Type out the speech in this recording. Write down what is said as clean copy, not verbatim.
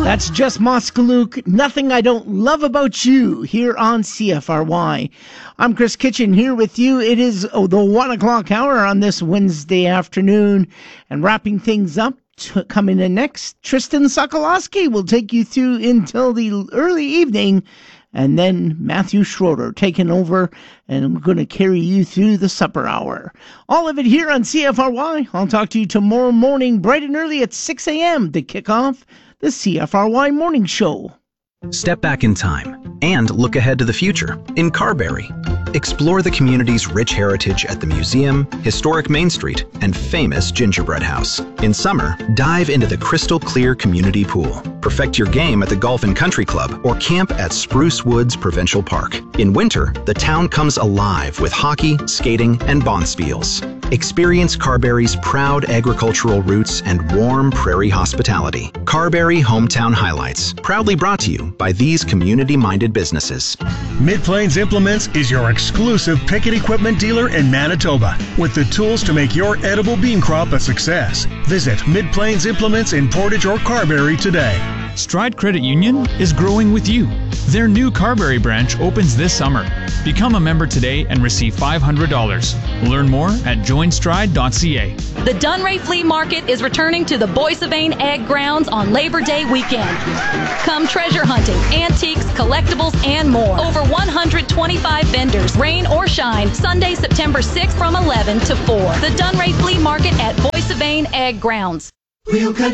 That's Jess Moskalouk, Nothing I Don't Love About You, here on CFRY. I'm Chris Kitchen here with you. It is the 1 o'clock hour on this Wednesday afternoon. And wrapping things up, coming in next, Tristan Sokolowski will take you through until the early evening. And then Matthew Schroeder taking over, and we're going to carry you through the supper hour. All of it here on CFRY. I'll talk to you tomorrow morning, bright and early at 6 a.m. to kick off the CFRY Morning Show. Step back in time and look ahead to the future in Carberry. Explore the community's rich heritage at the museum, historic Main Street, and famous Gingerbread House. In summer, dive into the crystal clear community pool. Perfect your game at the Golf and Country Club or camp at Spruce Woods Provincial Park. In winter, the town comes alive with hockey, skating, and bonspiels. Experience Carberry's proud agricultural roots and warm prairie hospitality. Carberry Hometown Highlights, proudly brought to you by these community-minded businesses. Mid-Plains Implements is your exclusive picket equipment dealer in Manitoba with the tools to make your edible bean crop a success. Visit Mid-Plains Implements in Portage or Carberry today. Stride Credit Union is growing with you. Their new Carberry branch opens this summer. Become a member today and receive $500. Learn more at joinstride.ca. The Dunray Flea Market is returning to the Boissevain Ag Grounds on Labor Day weekend. Come treasure hunting, antiques, collectibles, and more. Over 125 vendors, rain or shine, Sunday, September 6th from 11 to 4. The Dunray Flea Market at Boissevain Ag Grounds. Real country.